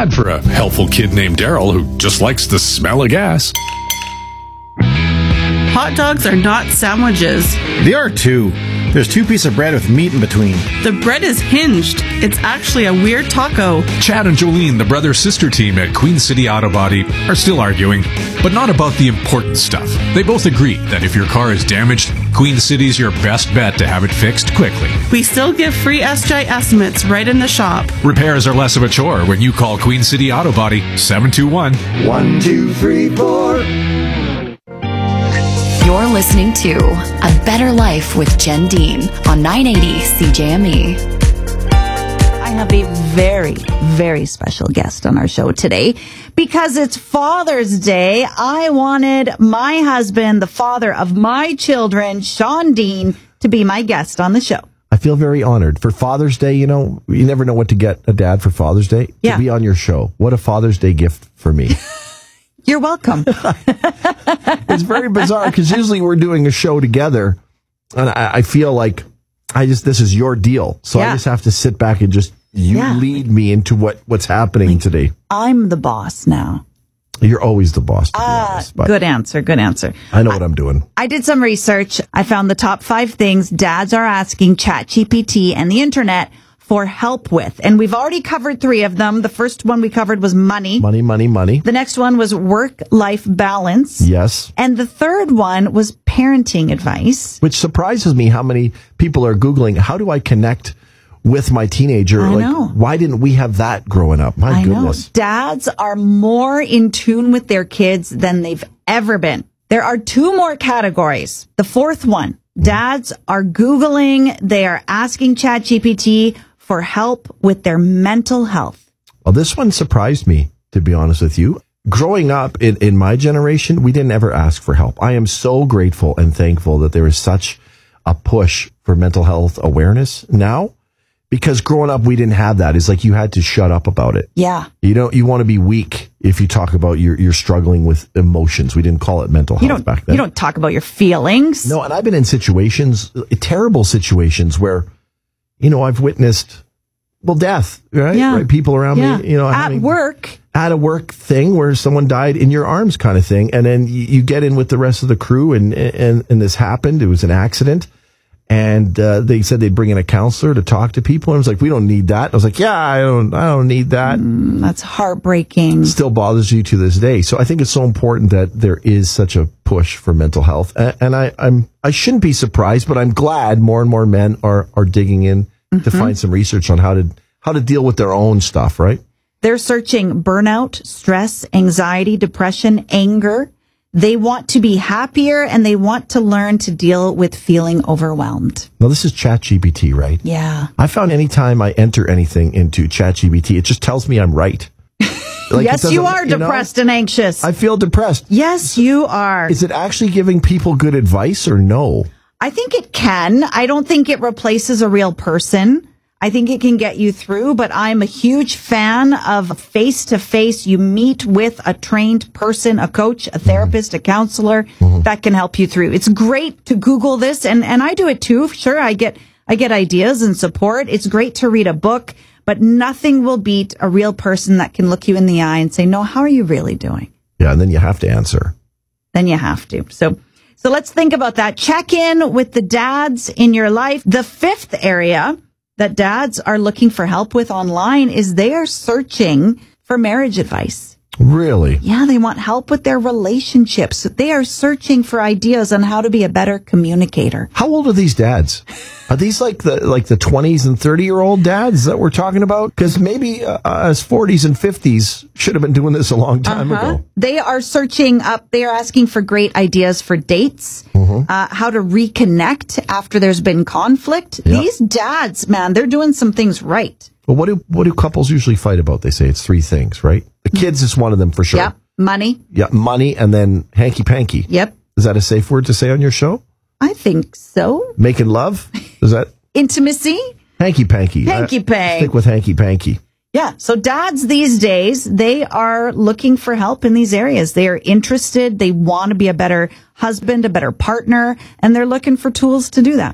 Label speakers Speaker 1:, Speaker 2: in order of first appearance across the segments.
Speaker 1: bad for a helpful kid named Daryl who just likes the smell of gas.
Speaker 2: Hot dogs are not sandwiches.
Speaker 3: They are too. There's 2 pieces of bread with meat in between.
Speaker 2: The bread is hinged. It's actually a weird taco.
Speaker 1: Chad and Jolene, the brother-sister team at Queen City Auto Body, are still arguing, but not about the important stuff. They both agree that if your car is damaged, Queen City's your best bet to have it fixed quickly.
Speaker 2: We still give free SGI estimates right in the shop.
Speaker 1: Repairs are less of a chore when you call Queen City Auto Body 721-1234.
Speaker 4: You're listening to A Better Life with Jen Dean on 980 CJME.
Speaker 5: I have a very, very special guest on our show today because it's Father's Day. I wanted my husband, the father of my children, Sean Dean, to be my guest on the show.
Speaker 6: I feel very honored. For Father's Day, you know, you never know what to get a dad for Father's Day.
Speaker 5: Yeah.
Speaker 6: To be on your show. What a Father's Day gift for me.
Speaker 5: You're welcome.
Speaker 6: It's very bizarre because usually we're doing a show together and I feel like this is your deal. So I just have to sit back and lead me into what's happening today.
Speaker 5: I'm the boss now.
Speaker 6: You're always the boss, to be honest, but
Speaker 5: good answer.
Speaker 6: I know what I'm doing.
Speaker 5: I did some research. I found the top 5 things dads are asking ChatGPT and the internet for help with. And we've already covered 3 of them. The first one we covered was money.
Speaker 6: Money.
Speaker 5: The next one was work-life balance.
Speaker 6: Yes.
Speaker 5: And the third one was parenting advice.
Speaker 6: Which surprises me how many people are Googling, how do I connect with my teenager?
Speaker 5: I know.
Speaker 6: Why didn't we have that growing up? My goodness.
Speaker 5: Dads are more in tune with their kids than they've ever been. There are 2 more categories. The fourth one, dads are Googling, they are asking ChatGPT for help with their mental health.
Speaker 6: Well, this one surprised me, to be honest with you. Growing up in my generation, we didn't ever ask for help. I am so grateful and thankful that there is such a push for mental health awareness now, because growing up, we didn't have that. It's like you had to shut up about it.
Speaker 5: Yeah.
Speaker 6: You want to be weak if you talk about you're struggling with emotions. We didn't call it mental health back then.
Speaker 5: You don't talk about your feelings.
Speaker 6: No, and I've been in situations, terrible situations where, I've witnessed, death, right?
Speaker 5: Yeah.
Speaker 6: Right? People around me, at a work thing where someone died in your arms kind of thing. And then you get in with the rest of the crew and this happened. It was an accident. And they said they'd bring in a counselor to talk to people. And I was like, we don't need that. I was like, yeah, I don't need that.
Speaker 5: That's heartbreaking.
Speaker 6: Still bothers you to this day. So I think it's so important that there is such a push for mental health. And I shouldn't be surprised, but I'm glad more and more men are digging in to find some research on how to deal with their own stuff, right?
Speaker 5: They're searching burnout, stress, anxiety, depression, anger. They want to be happier and they want to learn to deal with feeling overwhelmed.
Speaker 6: Now, this is ChatGPT, right?
Speaker 5: Yeah.
Speaker 6: I found anytime I enter anything into ChatGPT, it just tells me I'm right.
Speaker 5: Yes, you are depressed and anxious.
Speaker 6: I feel depressed.
Speaker 5: Yes, you are.
Speaker 6: Is it actually giving people good advice or no?
Speaker 5: I think it can. I don't think it replaces a real person. I think it can get you through, but I'm a huge fan of face-to-face. You meet with a trained person, a coach, a therapist, a counselor that can help you through. It's great to Google this, and I do it too. Sure, I get ideas and support. It's great to read a book, but nothing will beat a real person that can look you in the eye and say, no, how are you really doing?
Speaker 6: Yeah, and then you have to answer.
Speaker 5: Then you have to. So let's think about that. Check in with the dads in your life. The fifth area that dads are looking for help with online is they are searching for marriage advice.
Speaker 6: Really?
Speaker 5: Yeah, they want help with their relationships. They are searching for ideas on how to be a better communicator.
Speaker 6: How old are these dads? Are these like the 20s and 30-year-old dads that we're talking about? Because maybe us 40s and 50s should have been doing this a long time ago.
Speaker 5: They are searching up. They are asking for great ideas for dates, how to reconnect after there's been conflict.
Speaker 6: Yep.
Speaker 5: These dads, man, they're doing some things right.
Speaker 6: Well, what do couples usually fight about? They say it's 3 things, right? The kids is one of them for sure.
Speaker 5: Yep. Money.
Speaker 6: Yeah, money, and then hanky-panky.
Speaker 5: Yep.
Speaker 6: Is that a safe word to say on your show?
Speaker 5: I think so.
Speaker 6: Making love? Is that?
Speaker 5: Intimacy?
Speaker 6: Hanky-panky.
Speaker 5: Hanky-panky.
Speaker 6: Stick with hanky-panky.
Speaker 5: Yeah. So dads these days, they are looking for help in these areas. They are interested. They want to be a better husband, a better partner, and they're looking for tools to do that.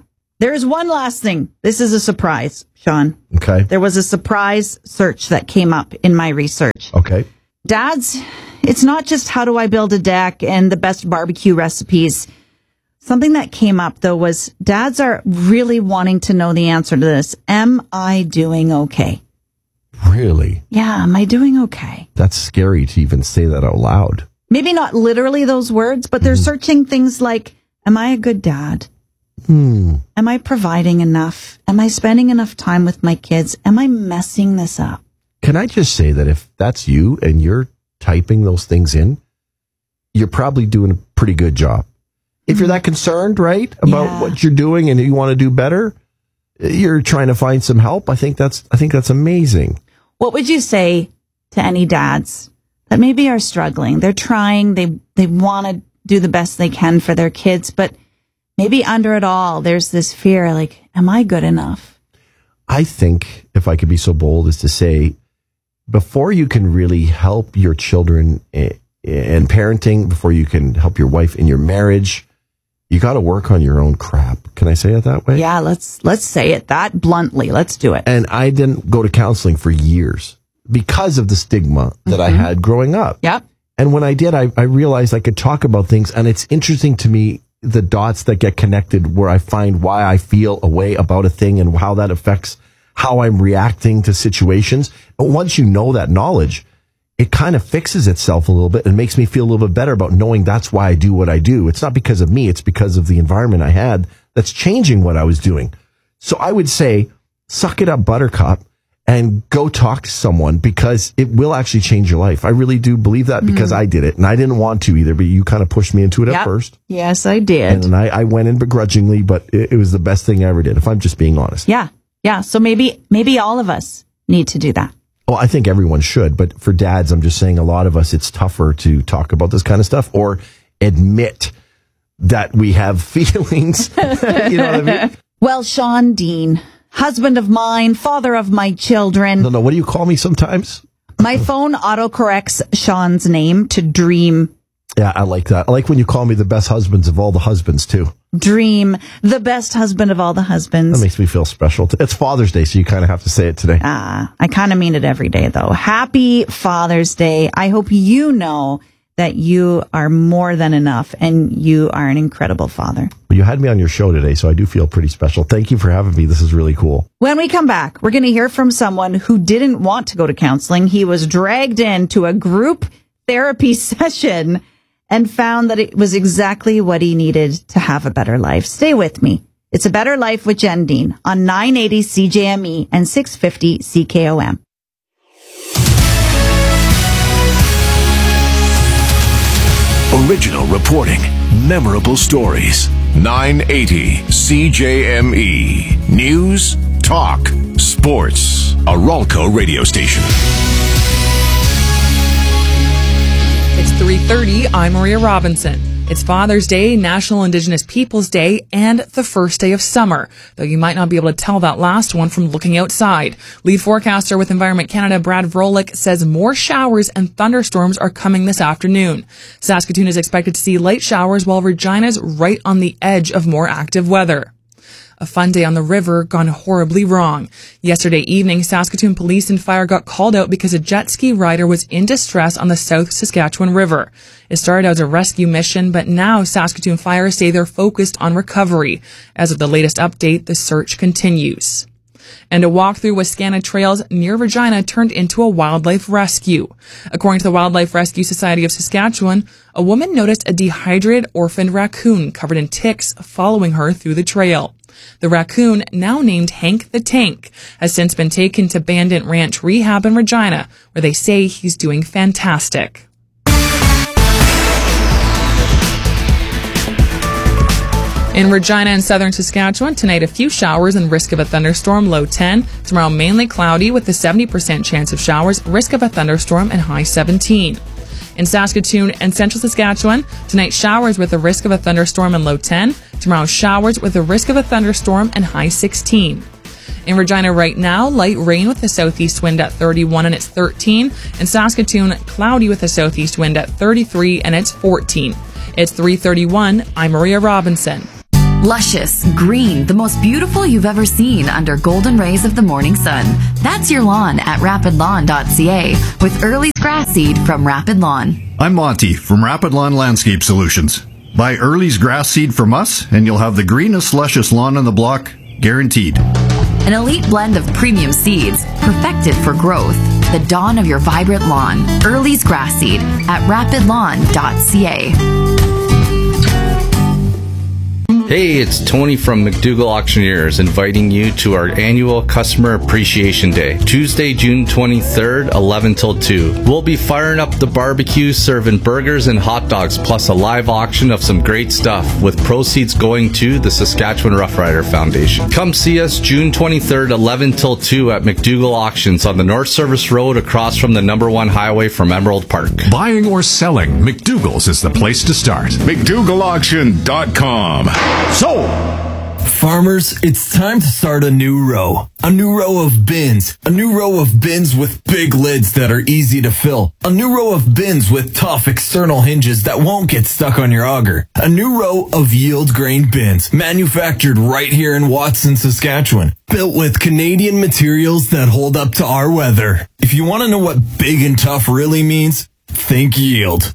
Speaker 5: There's one last thing. This is a surprise, Sean.
Speaker 6: Okay.
Speaker 5: There was a surprise search that came up in my research.
Speaker 6: Okay.
Speaker 5: Dads, it's not just how do I build a deck and the best barbecue recipes. Something that came up, though, was dads are really wanting to know the answer to this. Am I doing okay?
Speaker 6: Really?
Speaker 5: Yeah, am I doing okay?
Speaker 6: That's scary to even say that out loud.
Speaker 5: Maybe not literally those words, but they're searching things like, am I a good dad? Am I providing enough? Am I spending enough time with my kids? Am I messing this up?
Speaker 6: Can I just say that if that's you and you're typing those things in, you're probably doing a pretty good job. If you're that concerned, right, about what you're doing and you want to do better, you're trying to find some help. I think that's amazing.
Speaker 5: What would you say to any dads that maybe are struggling? They're trying, they want to do the best they can for their kids, but maybe under it all, there's this fear, like, am I good enough?
Speaker 6: I think, if I could be so bold as to say, before you can really help your children in parenting, before you can help your wife in your marriage, you got to work on your own crap. Can I say it that way?
Speaker 5: Yeah, let's say it that bluntly. Let's do it.
Speaker 6: And I didn't go to counseling for years because of the stigma that I had growing up.
Speaker 5: Yep.
Speaker 6: And when I did, I realized I could talk about things. And it's interesting to me, the dots that get connected where I find why I feel a way about a thing and how that affects how I'm reacting to situations. But once you know that knowledge, it kind of fixes itself a little bit and makes me feel a little bit better about knowing that's why I do what I do. It's not because of me. It's because of the environment I had that's changing what I was doing. So I would say, suck it up, Buttercup, and go talk to someone because it will actually change your life. I really do believe that because I did it and I didn't want to either, but you kind of pushed me into it at first.
Speaker 5: Yes, I did.
Speaker 6: And I went in begrudgingly, but it was the best thing I ever did, if I'm just being honest.
Speaker 5: Yeah. Yeah. So maybe all of us need to do that.
Speaker 6: Well, I think everyone should, but for dads, I'm just saying a lot of us, it's tougher to talk about this kind of stuff or admit that we have feelings. You know what I mean?
Speaker 5: Well, Sean Dean, husband of mine, father of my children.
Speaker 6: No, what do you call me sometimes?
Speaker 5: My phone autocorrects Sean's name to Dream.
Speaker 6: Yeah, I like that. I like when you call me the best husbands of all the husbands, too.
Speaker 5: Dream, the best husband of all the husbands.
Speaker 6: That makes me feel special. It's Father's Day, so you kind of have to say it today.
Speaker 5: I kind of mean it every day, though. Happy Father's Day. I hope you know that you are more than enough and you are an incredible father.
Speaker 6: Well, you had me on your show today, so I do feel pretty special. Thank you for having me. This is really cool.
Speaker 5: When we come back, we're going to hear from someone who didn't want to go to counseling. He was dragged into a group therapy session and found that it was exactly what he needed to have a better life. Stay with me. It's A Better Life with Jen Dean on 980 CJME and 650 CKOM.
Speaker 7: Original reporting, memorable stories. 980 CJME. News, talk, sports. A Ralco radio station.
Speaker 8: It's 3:30. I'm Maria Robinson. It's Father's Day, National Indigenous Peoples Day, and the first day of summer, though you might not be able to tell that last one from looking outside. Lead forecaster with Environment Canada, Brad Vrolik, says more showers and thunderstorms are coming this afternoon. Saskatoon is expected to see light showers, while Regina's right on the edge of more active weather. A fun day on the river gone horribly wrong. Yesterday evening, Saskatoon Police and Fire got called out because a jet ski rider was in distress on the South Saskatchewan River. It started out as a rescue mission, but now Saskatoon Fire say they're focused on recovery. As of the latest update, the search continues. And a walkthrough with Scanna Trails near Regina turned into a wildlife rescue. According to the Wildlife Rescue Society of Saskatchewan, a woman noticed a dehydrated orphaned raccoon covered in ticks following her through the trail. The raccoon, now named Hank the Tank, has since been taken to Bandit Ranch Rehab in Regina, where they say he's doing fantastic. In Regina and southern Saskatchewan, tonight a few showers and risk of a thunderstorm, low 10. Tomorrow mainly cloudy with a 70% chance of showers, risk of a thunderstorm, and high 17. In Saskatoon and central Saskatchewan, tonight showers with a risk of a thunderstorm and low 10. Tomorrow showers with a risk of a thunderstorm and high 16. In Regina right now, light rain with a southeast wind at 31 and it's 13. In Saskatoon, cloudy with a southeast wind at 33 and it's 14. It's 3:31. I'm Maria Robinson.
Speaker 4: Luscious, green, the most beautiful you've ever seen under golden rays of the morning sun. That's your lawn at rapidlawn.ca with Early's grass seed from Rapid Lawn.
Speaker 9: I'm Monty from Rapid Lawn Landscape Solutions. Buy Early's grass seed from us and you'll have the greenest, luscious lawn on the block, guaranteed.
Speaker 4: An elite blend of premium seeds, perfected for growth. The dawn of your vibrant lawn. Early's grass seed at rapidlawn.ca.
Speaker 10: Hey, it's Tony from McDougall Auctioneers inviting you to our annual Customer Appreciation Day, Tuesday, June 23rd, 11 till 2. We'll be firing up the barbecue, serving burgers and hot dogs, plus a live auction of some great stuff, with proceeds going to the Saskatchewan Rough Rider Foundation. Come see us June 23rd, 11 till 2 at McDougall Auctions on the North Service Road across from the number 1 highway from Emerald Park.
Speaker 1: Buying or selling, McDougall's is the place to start.
Speaker 7: McDougallAuction.com.
Speaker 11: So, farmers, it's time to start a new row. A new row of bins. A new row of bins with big lids that are easy to fill. A new row of bins with tough external hinges that won't get stuck on your auger. A new row of yield grain bins, manufactured right here in Watson, Saskatchewan. Built with Canadian materials that hold up to our weather. If you want to know what big and tough really means, think yield.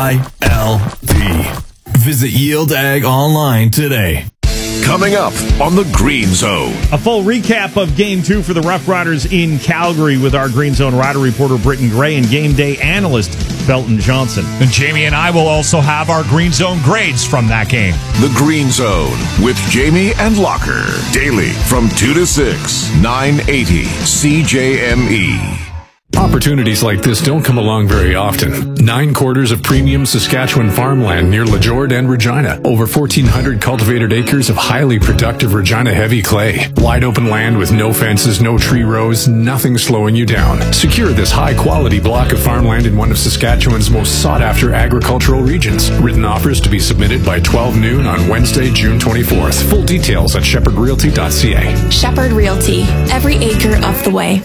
Speaker 11: YLD. Visit Yield Ag online today.
Speaker 7: Coming up on the Green Zone.
Speaker 12: A full recap of Game 2 for the Rough Riders in Calgary with our Green Zone Rider reporter Britton Gray and game day analyst Belton Johnson.
Speaker 13: And Jamie and I will also have our Green Zone grades from that game.
Speaker 7: The Green Zone with Jamie and Locker. Daily from 2 to 6, 980 CJME.
Speaker 1: Opportunities like this don't come along very often. 9 quarters of premium Saskatchewan farmland near Lajord and Regina. Over 1,400 cultivated acres of highly productive Regina heavy clay. Wide open land with no fences, no tree rows, nothing slowing you down. Secure this high quality block of farmland in one of Saskatchewan's most sought after agricultural regions. Written offers to be submitted by 12 noon on Wednesday, June 24th. Full details at shepherdrealty.ca.
Speaker 14: Shepherd Realty. Every acre of the way.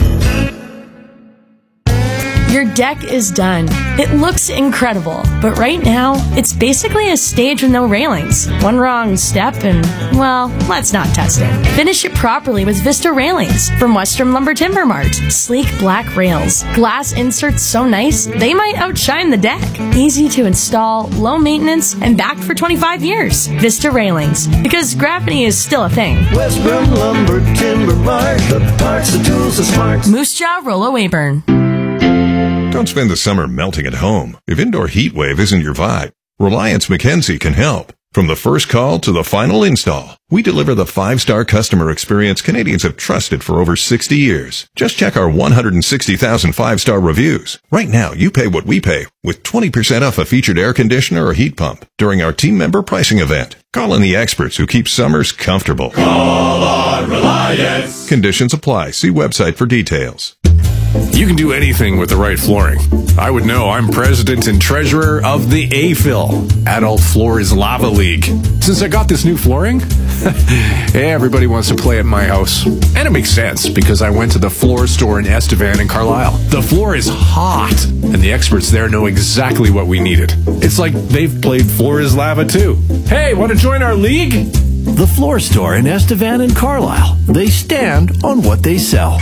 Speaker 14: Your deck is done. It looks incredible, but right now, it's basically a stage with no railings. One wrong step and, well, let's not test it. Finish it properly with Vista Railings from Western Lumber Timber Mart. Sleek black rails. Glass inserts so nice, they might outshine the deck. Easy to install, low maintenance, and backed for 25 years. Vista Railings, because gravity is still a thing.
Speaker 15: Western Lumber Timber Mart. The parts, the tools, the smarts.
Speaker 14: Moose Jaw, Rollo Weyburn.
Speaker 16: Don't spend the summer melting at home. If indoor heat wave isn't your vibe, Reliance Mackenzie can help. From the first call to the final install, we deliver the 5-star customer experience Canadians have trusted for over 60 years. Just check our 160,000 5-star reviews. Right now, you pay what we pay with 20% off a featured air conditioner or heat pump during our team member pricing event. Call in the experts who keep summers comfortable.
Speaker 17: Call on Reliance.
Speaker 16: Conditions apply. See website for details.
Speaker 1: You can do anything with the right flooring. I would know. I'm president and treasurer of the AFIL, Adult Floors Lava League. Since I got this new flooring, everybody wants to play at my house. And it makes sense because I went to the floor store in Estevan and Carlisle. The floor is hot, and the experts there know exactly what we needed. It's like they've played Floor is Lava too. Hey, want to join our league?
Speaker 18: The floor store in Estevan and Carlisle. They stand on what they sell.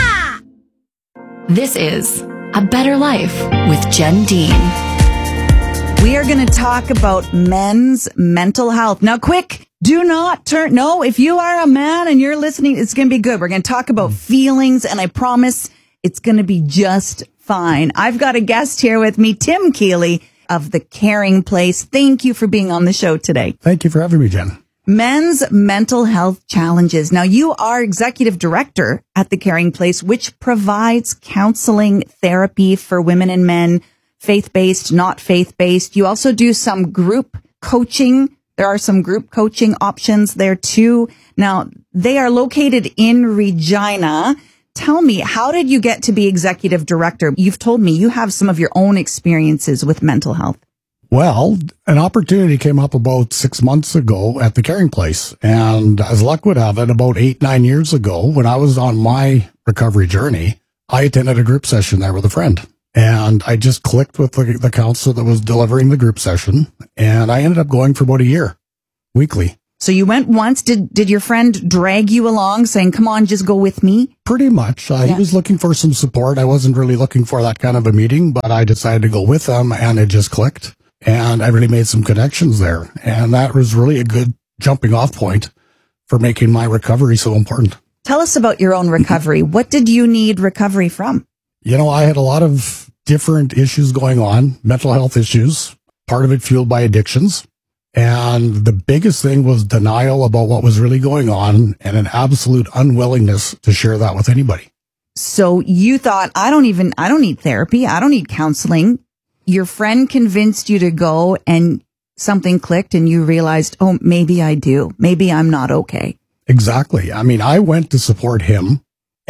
Speaker 4: This is A Better Life with Jen Dean.
Speaker 5: We are going to talk about men's mental health. Now, quick, do not turn. No, if you are a man and you're listening, it's going to be good. We're going to talk about feelings, and I promise it's going to be just fine. I've got a guest here with me, Tim Keeley of The Caring Place. Thank you for being on the show today.
Speaker 19: Thank you for having me, Jen.
Speaker 5: Men's mental health challenges. Now, you are executive director at The Caring Place, which provides counseling therapy for women and men, faith-based, not faith-based. You also do some group coaching. There are some group coaching options there too. Now, they are located in Regina. Tell me, how did you get to be executive director? You've told me you have some of your own experiences with mental health.
Speaker 19: Well, an opportunity came up about 6 months ago at The Caring Place. And as luck would have it, about 8-9 years ago, when I was on my recovery journey, I attended a group session there with a friend. And I just clicked with the counselor that was delivering the group session. And I ended up going for about a year, weekly.
Speaker 5: So you went once. Did your friend drag you along saying, come on, just go with me?
Speaker 19: Pretty much. He was looking for some support. I wasn't really looking for that kind of a meeting, but I decided to go with him, and it just clicked. And I really made some connections there. And that was really a good jumping off point for making my recovery so important.
Speaker 5: Tell us about your own recovery. What did you need recovery from?
Speaker 19: I had a lot of different issues going on, mental health issues, part of it fueled by addictions. And the biggest thing was denial about what was really going on and an absolute unwillingness to share that with anybody.
Speaker 5: So you thought, I don't need therapy. I don't need counseling. Your friend convinced you to go and something clicked and you realized, oh, maybe I do. Maybe I'm not okay.
Speaker 19: Exactly. I mean, I went to support him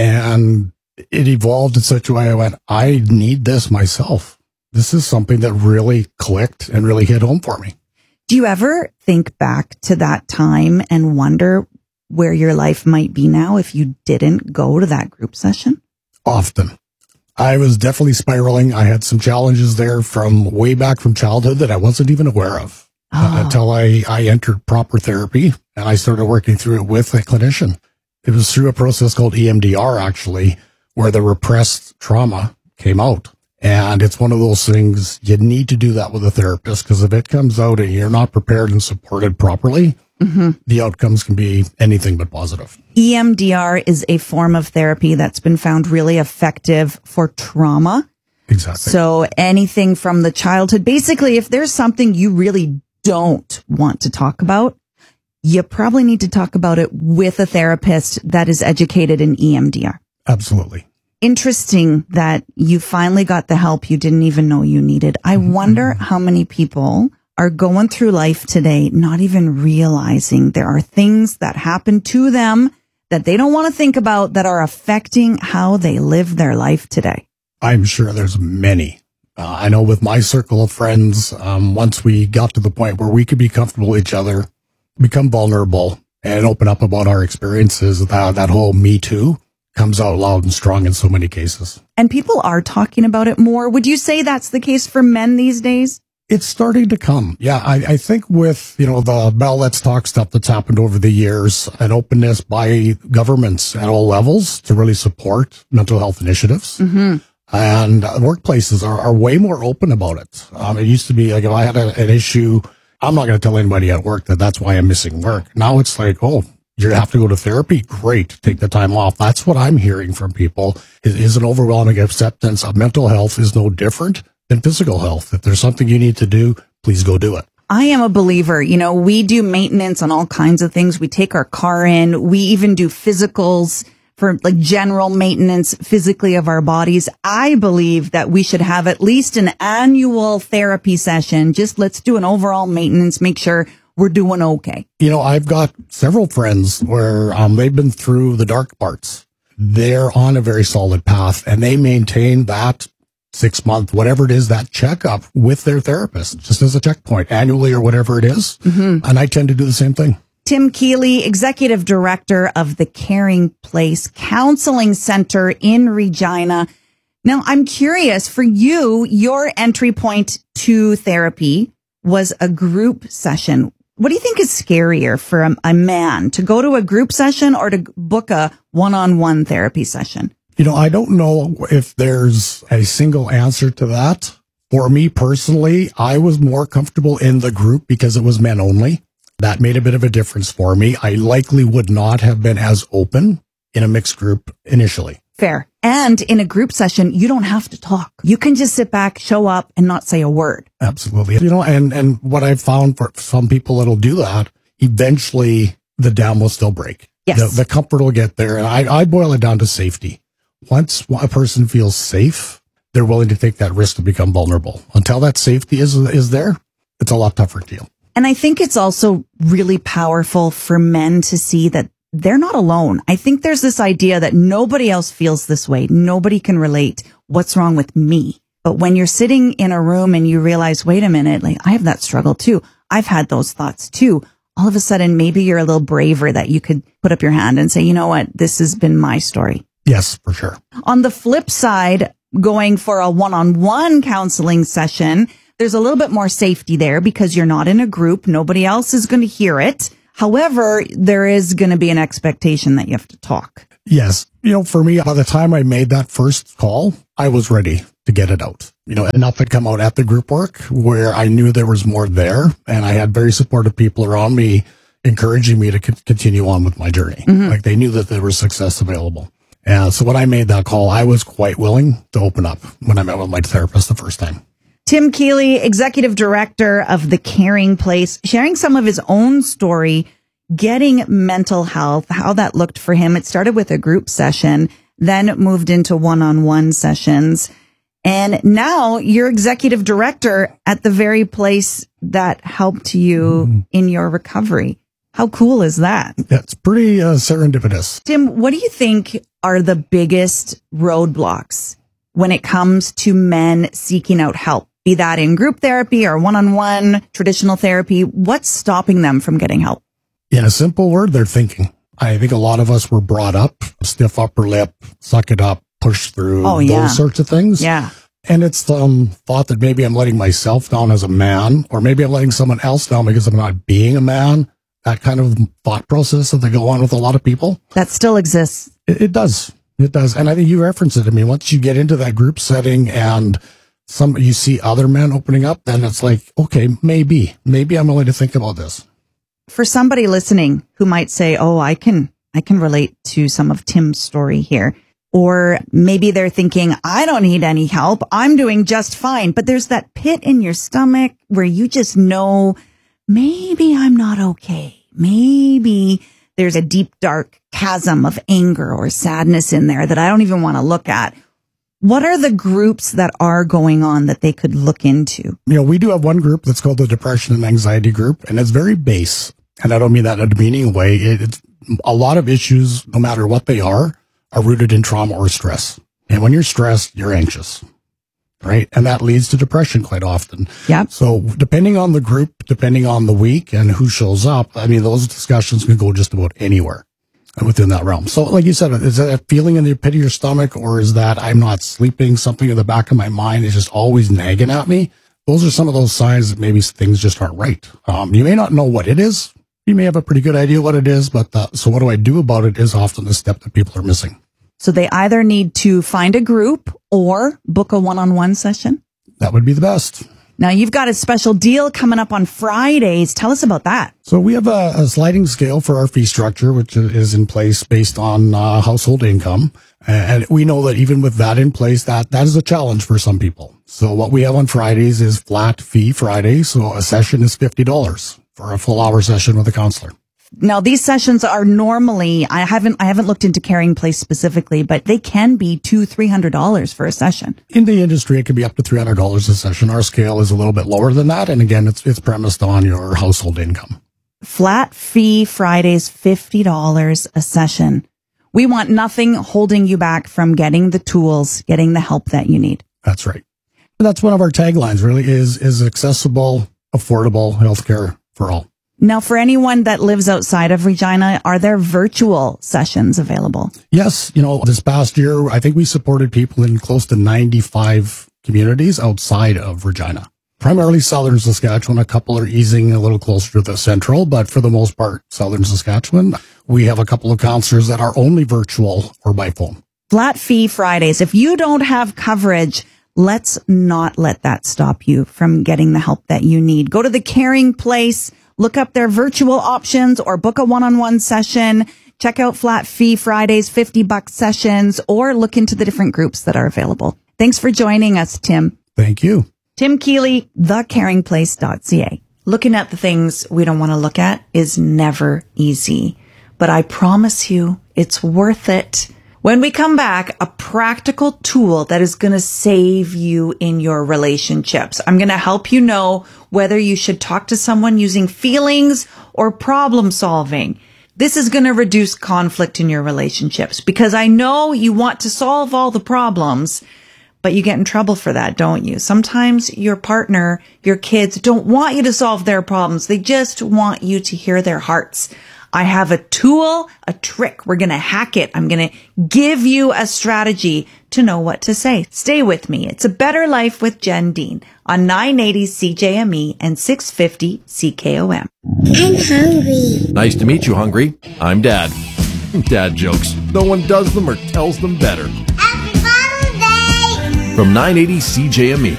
Speaker 19: and it evolved in such a way I went, I need this myself. This is something that really clicked and really hit home for me.
Speaker 5: Do you ever think back to that time and wonder where your life might be now if you didn't go to that group session?
Speaker 19: Often. I was definitely spiraling. I had some challenges there from way back from childhood that I wasn't even aware of until I entered proper therapy and I started working through it with a clinician. It was through a process called EMDR, actually, where the repressed trauma came out. And it's one of those things you need to do that with a therapist, because if it comes out and you're not prepared and supported properly, the outcomes can be anything but positive.
Speaker 5: EMDR is a form of therapy that's been found really effective for trauma.
Speaker 19: Exactly.
Speaker 5: So anything from the childhood, basically, if there's something you really don't want to talk about, you probably need to talk about it with a therapist that is educated in EMDR.
Speaker 19: Absolutely.
Speaker 5: Interesting that you finally got the help you didn't even know you needed. I wonder how many people are going through life today not even realizing there are things that happen to them that they don't want to think about that are affecting how they live their life today.
Speaker 19: I'm sure there's many. I know with my circle of friends, once we got to the point where we could be comfortable with each other, become vulnerable, and open up about our experiences, that whole Me Too comes out loud and strong in so many cases.
Speaker 5: And people are talking about it more. Would you say that's the case for men these days?
Speaker 19: It's starting to come. Yeah, I think with, the Bell Let's Talk stuff that's happened over the years, an openness by governments at all levels to really support mental health initiatives. And workplaces are way more open about it. It used to be like, if I had an issue, I'm not going to tell anybody at work that's why I'm missing work. Now it's like, oh, you have to go to therapy? Great. Take the time off. That's what I'm hearing from people is an overwhelming acceptance of mental health is no different than physical health. If there's something you need to do, please go do it.
Speaker 5: I am a believer. We do maintenance on all kinds of things. We take our car in. We even do physicals for like general maintenance physically of our bodies. I believe that we should have at least an annual therapy session. Just let's do an overall maintenance, make sure we're doing okay.
Speaker 19: I've got several friends where they've been through the dark parts. They're on a very solid path and they maintain that 6 month, whatever it is, that checkup with their therapist, just as a checkpoint annually or whatever it is. And I tend to do the same thing.
Speaker 5: Tim Keeley, Executive Director of the Caring Place Counseling Center in Regina. Now, I'm curious, for you, your entry point to therapy was a group session. What do you think is scarier for a man, to go to a group session or to book a one-on-one therapy session?
Speaker 19: I don't know if there's a single answer to that. For me personally, I was more comfortable in the group because it was men only. That made a bit of a difference for me. I likely would not have been as open in a mixed group initially.
Speaker 5: Fair. And in a group session, you don't have to talk. You can just sit back, show up, and not say a word.
Speaker 19: Absolutely. And what I've found for some people that'll do that, eventually the dam will still break.
Speaker 5: Yes.
Speaker 19: The comfort will get there. And I boil it down to safety. Once a person feels safe, they're willing to take that risk to become vulnerable. Until that safety is there, it's a lot tougher deal.
Speaker 5: And I think it's also really powerful for men to see that they're not alone. I think there's this idea that nobody else feels this way. Nobody can relate. What's wrong with me? But when you're sitting in a room and you realize, wait a minute, like I have that struggle too. I've had those thoughts too. All of a sudden, maybe you're a little braver that you could put up your hand and say, you know what? This has been my story.
Speaker 19: Yes, for sure.
Speaker 5: On the flip side, going for a one-on-one counseling session, there's a little bit more safety there because you're not in a group. Nobody else is going to hear it. However, there is going to be an expectation that you have to talk.
Speaker 19: Yes. For me, by the time I made that first call, I was ready to get it out. Enough had come out at the group work where I knew there was more there, and I had very supportive people around me encouraging me to continue on with my journey. Mm-hmm. Like they knew that there was success available. And so when I made that call, I was quite willing to open up when I met with my therapist the first time.
Speaker 5: Tim Keeley, Executive Director of The Caring Place, sharing some of his own story, getting mental health, how that looked for him. It started with a group session, then moved into one-on-one sessions. And now you're Executive Director at the very place that helped you in your recovery. How cool is that?
Speaker 19: That's pretty serendipitous.
Speaker 5: Tim, what do you think are the biggest roadblocks when it comes to men seeking out help? Be that in group therapy or one-on-one traditional therapy, what's stopping them from getting help?
Speaker 19: In a simple word, they're thinking. I think a lot of us were brought up, stiff upper lip, suck it up, push through, those sorts of things.
Speaker 5: Yeah.
Speaker 19: And it's the thought that maybe I'm letting myself down as a man, or maybe I'm letting someone else down because I'm not being a man. That kind of thought process that go on with a lot of people.
Speaker 5: That still exists.
Speaker 19: It does. It does. And I think you referenced it. I mean, once you get into that group setting and you see other men opening up, then it's like, okay, maybe I'm willing to think about this.
Speaker 5: For somebody listening who might say, oh, I can relate to some of Tim's story here. Or maybe they're thinking, I don't need any help. I'm doing just fine. But there's that pit in your stomach where you just know, maybe I'm not okay. Maybe there's a deep, dark chasm of anger or sadness in there that I don't even want to look at. What are the groups that are going on that they could look into?
Speaker 19: We do have one group that's called the Depression and Anxiety Group, and it's very base. And I don't mean that in a demeaning way. It's a lot of issues, no matter what they are rooted in trauma or stress. And when you're stressed, you're anxious, right? And that leads to depression quite often.
Speaker 5: Yeah.
Speaker 19: So depending on the group, depending on the week and who shows up, I mean, those discussions can go just about anywhere within that realm. So like you said, is that a feeling in the pit of your stomach, or is that I'm not sleeping, something in the back of my mind is just always nagging at me? Those are some of those signs that maybe things just aren't right. You may not know what it is. You may have a pretty good idea what it is, but so what do I do about it is often the step that people are missing.
Speaker 5: So they either need to find a group or book a one-on-one session?
Speaker 19: That would be the best.
Speaker 5: Now, you've got a special deal coming up on Fridays. Tell us about that.
Speaker 19: So we have a sliding scale for our fee structure, which is in place based on household income. And we know that even with that in place, that is a challenge for some people. So what we have on Fridays is flat fee Friday. So a session is $50 for a full hour session with a counselor.
Speaker 5: Now, these sessions are normally, I haven't looked into Caring Place specifically, but they can be $200-$300 for a session.
Speaker 19: In the industry, it can be up to $300 a session. Our scale is a little bit lower than that. And again, it's premised on your household income.
Speaker 5: Flat fee Fridays, $50 a session. We want nothing holding you back from getting the tools, getting the help that you need.
Speaker 19: That's right. That's one of our taglines, really, is accessible, affordable healthcare for all.
Speaker 5: Now, for anyone that lives outside of Regina, are there virtual sessions available?
Speaker 19: Yes. This past year, I think we supported people in close to 95 communities outside of Regina. Primarily southern Saskatchewan. A couple are easing a little closer to the central, but for the most part, southern Saskatchewan. We have a couple of counselors that are only virtual or by phone.
Speaker 5: Flat fee Fridays. If you don't have coverage, let's not let that stop you from getting the help that you need. Go to the Caring Place. Look up their virtual options or book a one-on-one session. Check out Flat Fee Fridays, $50 sessions, or look into the different groups that are available. Thanks for joining us, Tim.
Speaker 19: Thank you.
Speaker 5: Tim Keeley, thecaringplace.ca. Looking at the things we don't want to look at is never easy, but I promise you it's worth it. When we come back, a practical tool that is going to save you in your relationships. I'm going to help you know whether you should talk to someone using feelings or problem solving. This is going to reduce conflict in your relationships because I know you want to solve all the problems, but you get in trouble for that, don't you? Sometimes your partner, your kids don't want you to solve their problems. They just want you to hear their hearts. I have a tool, a trick. We're going to hack it. I'm going to give you a strategy to know what to say. Stay with me. It's A Better Life with Jen Dean on 980 CJME and 650 CKOM.
Speaker 20: I'm hungry.
Speaker 18: Nice to meet you, Hungry. I'm Dad. Dad jokes. No one does them or tells them better.
Speaker 20: Happy Father's Day!
Speaker 18: From 980 CJME.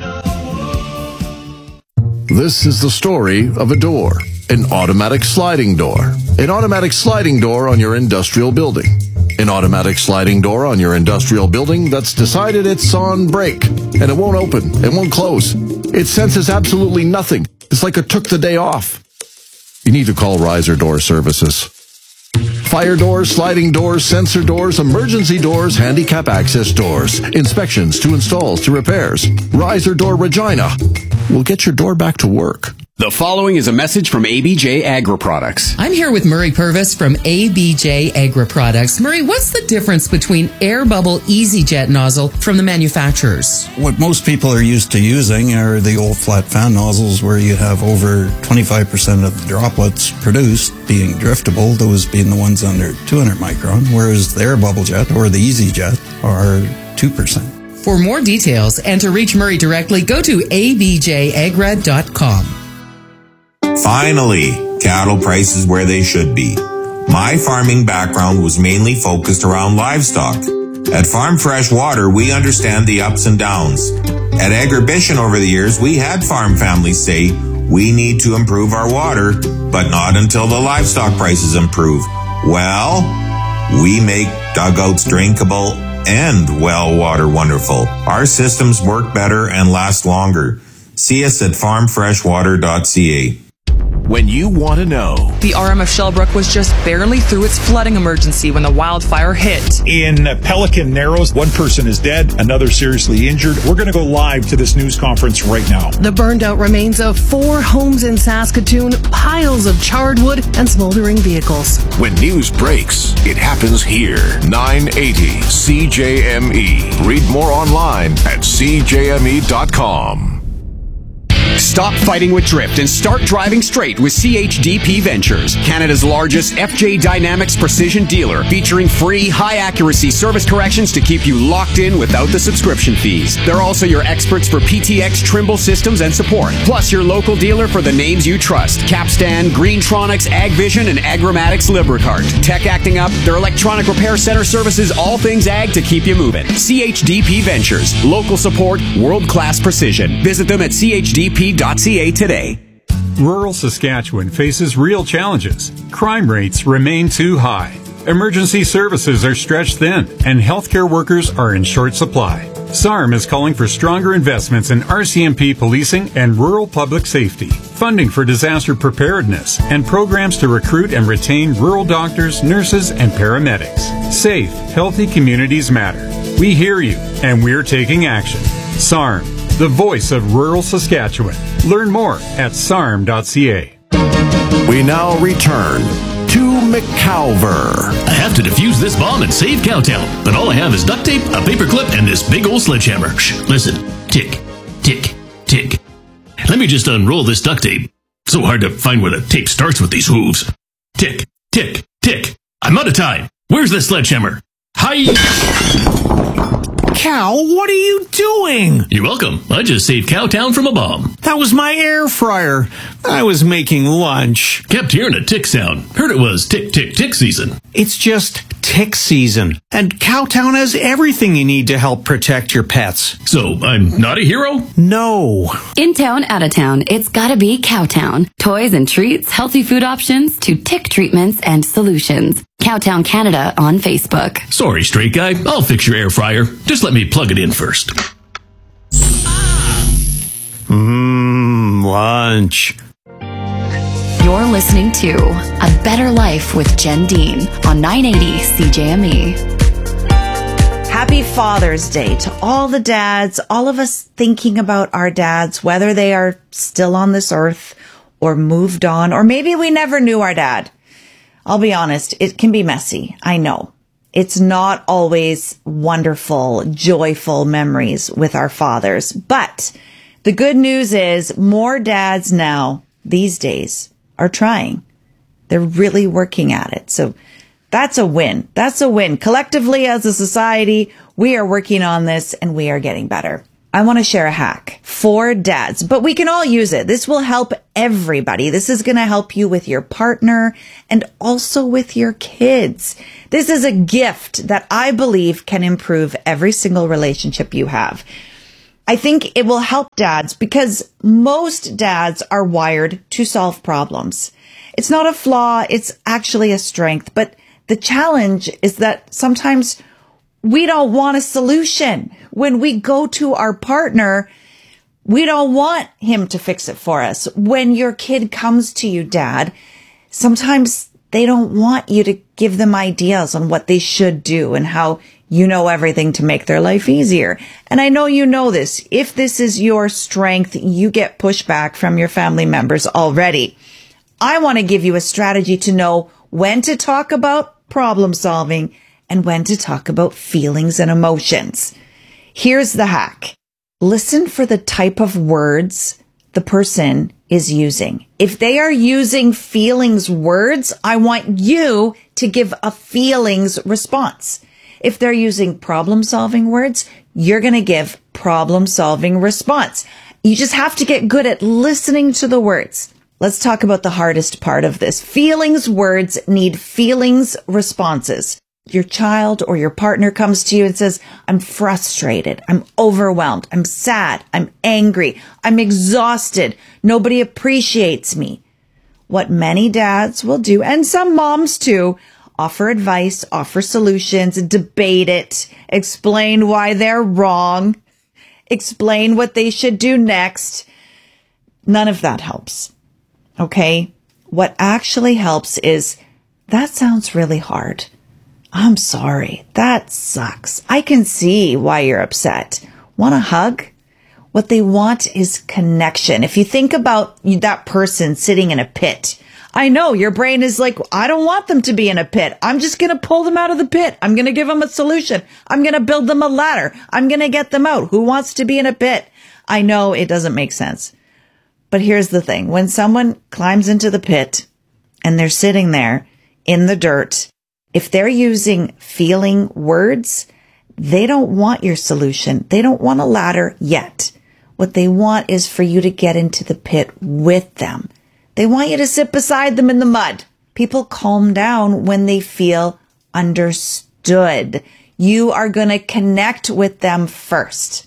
Speaker 9: This is the story of a door, an automatic sliding door. An automatic sliding door on your industrial building. An automatic sliding door on your industrial building that's decided it's on break, and it won't open, it won't close. It senses absolutely nothing. It's like it took the day off. You need to call Riser Door Services. Fire doors, sliding doors, sensor doors, emergency doors, handicap access doors, inspections to installs to repairs. Riser Door Regina will get your door back to work.
Speaker 21: The following is a message from ABJ Agri Products.
Speaker 22: I'm here with Murray Purvis from ABJ Agri Products. Murray, what's the difference between Air Bubble EasyJet nozzle from the manufacturers?
Speaker 23: What most people are used to using are the old flat fan nozzles where you have over 25% of the droplets produced being driftable, those being the ones under 200 micron, whereas the Air Bubble Jet or the EasyJet are 2%.
Speaker 22: For more details and to reach Murray directly, go to abjagra.com.
Speaker 24: Finally, cattle prices where they should be. My farming background was mainly focused around livestock. At Farm Fresh Water, we understand the ups and downs. At Agribition over the years, we had farm families say, we need to improve our water, but not until the livestock prices improve. Well, we make dugouts drinkable and well water wonderful. Our systems work better and last longer. See us at farmfreshwater.ca.
Speaker 7: When you want to know.
Speaker 8: The RM of Shellbrook was just barely through its flooding emergency when the wildfire hit.
Speaker 13: In Pelican Narrows, one person is dead, another seriously injured. We're going to go live to this news conference right now.
Speaker 25: The burned out remains of 4 homes in Saskatoon, piles of charred wood, and smoldering vehicles.
Speaker 7: When news breaks, it happens here. 980 CJME. Read more online at CJME.com.
Speaker 21: Stop fighting with drift and start driving straight with CHDP Ventures, Canada's largest FJ Dynamics precision dealer, featuring free, high-accuracy service corrections to keep you locked in without the subscription fees. They're also your experts for PTX Trimble systems and support, plus your local dealer for the names you trust: Capstan, Greentronics, AgVision, and Agrimatics Libricart. Tech acting up, their electronic repair center services all things ag to keep you moving. CHDP Ventures, local support, world-class precision. Visit them at CHDP.ca today.
Speaker 26: Rural Saskatchewan faces real challenges. Crime rates remain too high. Emergency services are stretched thin, and healthcare workers are in short supply. SARM is calling for stronger investments in RCMP policing and rural public safety, funding for disaster preparedness, and programs to recruit and retain rural doctors, nurses, and paramedics. Safe, healthy communities matter. We hear you, and we're taking action. SARM, the voice of rural Saskatchewan. Learn more at sarm.ca.
Speaker 9: We now return to McCalver.
Speaker 18: I have to defuse this bomb and save Cowtown, but all I have is duct tape, a paper clip, and this big old sledgehammer. Shh, listen. Tick, tick, tick. Let me just unroll this duct tape. So hard to find where the tape starts with these hooves. Tick, tick, tick. I'm out of time. Where's the sledgehammer? Hi!
Speaker 27: Cal, what are you doing?
Speaker 18: You're welcome. I just saved Cowtown from a bomb.
Speaker 27: That was my air fryer. I was making lunch.
Speaker 18: Kept hearing a tick sound. Heard it was tick, tick, tick season.
Speaker 27: It's just tick season. And Cowtown has everything you need to help protect your pets.
Speaker 18: So I'm not a hero?
Speaker 27: No.
Speaker 4: In town, out of town, it's gotta be Cowtown. Toys and treats, healthy food options, to tick treatments and solutions. Cowtown Canada on Facebook.
Speaker 18: Sorry, straight guy. I'll fix your air fryer. Just let me plug it in first.
Speaker 27: Lunch.
Speaker 4: You're listening to A Better Life with Jen Dean on 980 CJME.
Speaker 5: Happy Father's Day to all the dads, all of us thinking about our dads, whether they are still on this earth or moved on, or maybe we never knew our dad. I'll be honest, it can be messy. I know. It's not always wonderful, joyful memories with our fathers. But the good news is more dads now, these days, are trying. They're really working at it. So that's a win. That's a win. Collectively as a society, we are working on this and we are getting better. I want to share a hack for dads, but we can all use it. This will help everybody. This is going to help you with your partner and also with your kids. This is a gift that I believe can improve every single relationship you have. I think it will help dads because most dads are wired to solve problems. It's not a flaw. It's actually a strength. But the challenge is that sometimes we don't want a solution. When we go to our partner, we don't want him to fix it for us. When your kid comes to you, Dad, sometimes they don't want you to give them ideas on what they should do and how you know everything to make their life easier. And I know you know this. If this is your strength, you get pushback from your family members already. I want to give you a strategy to know when to talk about problem solving and when to talk about feelings and emotions. Here's the hack. Listen for the type of words the person is using. If they are using feelings words, I want you to give a feelings response. If they're using problem-solving words, you're going to give problem-solving response. You just have to get good at listening to the words. Let's talk about the hardest part of this. Feelings words need feelings responses. Your child or your partner comes to you and says, I'm frustrated, I'm overwhelmed, I'm sad, I'm angry, I'm exhausted, nobody appreciates me. What many dads will do, and some moms too, offer advice, offer solutions, debate it, explain why they're wrong, explain what they should do next. None of that helps. Okay? What actually helps is, that sounds really hard. I'm sorry. That sucks. I can see why you're upset. Want a hug? What they want is connection. If you think about that person sitting in a pit, I know your brain is like, I don't want them to be in a pit. I'm just going to pull them out of the pit. I'm going to give them a solution. I'm going to build them a ladder. I'm going to get them out. Who wants to be in a pit? I know it doesn't make sense. But here's the thing. When someone climbs into the pit and they're sitting there in the dirt, if they're using feeling words, they don't want your solution. They don't want a ladder yet. What they want is for you to get into the pit with them. They want you to sit beside them in the mud. People calm down when they feel understood. You are going to connect with them first.